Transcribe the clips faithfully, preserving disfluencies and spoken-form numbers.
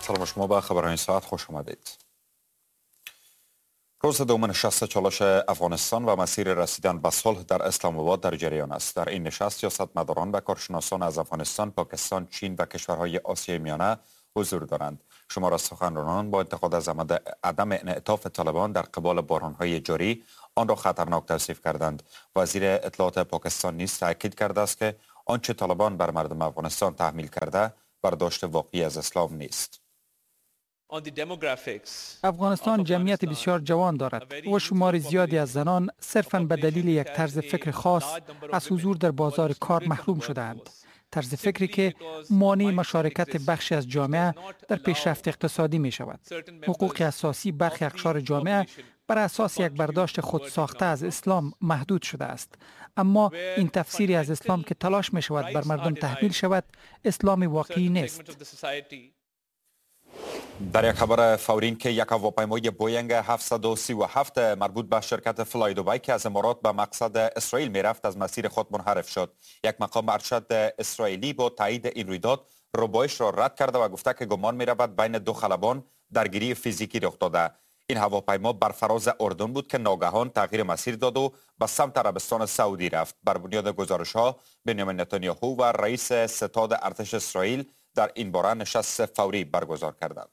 سلام شما به خبرهای ساعت خوش آمدید. روز دوم نشست چالش افغانستان و مسیر رسیدن به صلح در اسلام آباد در جریان است. در این نشست سیاستمداران و کارشناسان از افغانستان، پاکستان، چین و کشورهای آسیای میانه حضور دارند. شمار از سخنرانان با انتقاد از عدم انعطاف طالبان در قبال بحران‌های جاری آن را خطرناک توصیف کردند. وزیر اطلاعات پاکستان نیز تاکید کرده است که آنچه طالبان بر مردم افغانستان تحمیل کرده برداشت واقعی از اسلام نیست. افغانستان جمعیت بسیار جوان دارد و شمار زیادی از زنان صرفاً به دلیل یک طرز فکر خاص از حضور در بازار کار محروم شدند. طرز فکری که مانع مشارکت بخشی از جامعه در پیشرفت اقتصادی می شود. حقوق اساسی برخی اقشار جامعه بر اساس یک برداشت خود ساخته از اسلام محدود شده است. اما این تفسیری از اسلام که تلاش می شود بر مردم تحمیل شود، اسلام واقعی نیست. در یک خبر فورین که یک هواپیمای بوینگ هفتصد و سی و هفت مربوط به شرکت فلای دوبی که از امارات به مقصد اسرائیل می رفت از مسیر خود منحرف شد. یک مقام ارشد اسرائیلی با تایید این رویداد ربایش را رد کرده و گفته که گمان می رود بین دو خلبان درگیری فیزیکی رخ داده. این هواپیما بر فراز اردن بود که ناگهان تغییر مسیر داد و به سمت عربستان سعودی رفت. بر بنیاد گزارش ها بنیامین نتانیاهو و رئیس ستاد ارتش اسرائیل در این باره نشست فوری برگزار کردند.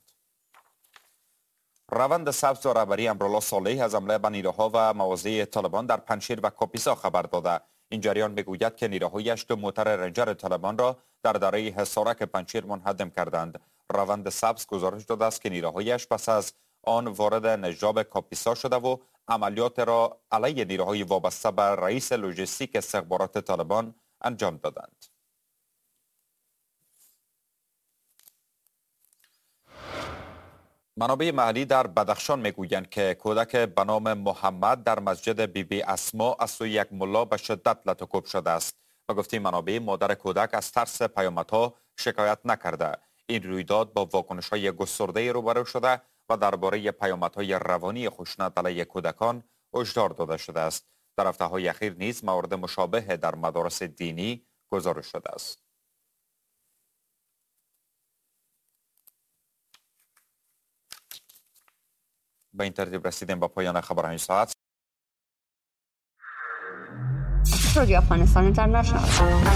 روند سبز و رهبری امرالله صالح از حمله به نیروها و مواضع طالبان در پنجشیر و کاپیسا خبر داده. این جریان میگوید که نیروهایش دو موتر رنجر طالبان را در دره حصارک پنجشیر منهدم کردند. روند سبز گزارش داده است که نیروهایش پس از آن وارد نجاب کاپیسا شده و عملیات را علیه نیروهای وابسته به رئیس لوجستیک استخبارات طالبان انجام دادند. منابع محلی در بدخشان میگویند که کودک به نام محمد در مسجد بی بی اسما از سوی یک ملا به شدت لطوکوب شده است. به گفته منابع، مادر کودک از ترس پیامدها شکایت نکرده. این رویداد با واکنش‌های گسترده روبرو شده و درباره پیامدهای روانی خشونت علیه کودکان هشدار داده شده است. در هفته‌های اخیر نیز موارد مشابه در مدارس دینی گزارش شده است. به این ترتیب رسیدیم به پایان خبرهای ساعت. رادیو افغانستان اینترنشنال